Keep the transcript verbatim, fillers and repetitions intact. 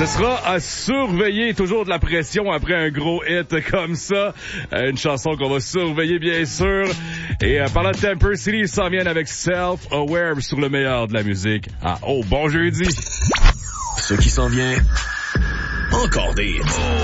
Ce sera à surveiller, toujours de la pression après un gros hit comme ça. Euh, une chanson qu'on va surveiller, bien sûr. Et euh, parlant de Temper City, ils s'en viennent avec Self-Aware sur le meilleur de la musique. Ah, oh, bon jeudi. Ce qui s'en vient, encore des hits.